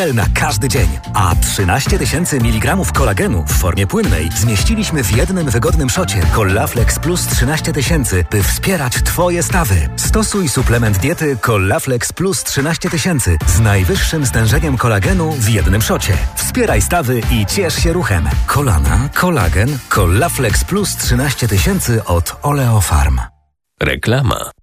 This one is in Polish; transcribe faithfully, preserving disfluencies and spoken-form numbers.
na każdy dzień. A trzynaście tysięcy miligramów kolagenu w formie płynnej zmieściliśmy w jednym wygodnym szocie. Collaflex Plus trzynaście tysięcy, by wspierać Twoje stawy. Stosuj suplement diety Collaflex Plus trzynaście tysięcy z najwyższym stężeniem kolagenu w jednym szocie. Wspieraj stawy i ciesz się ruchem. Kolana, kolagen, Collaflex Plus trzynaście tysięcy od Oleofarm. Reklama.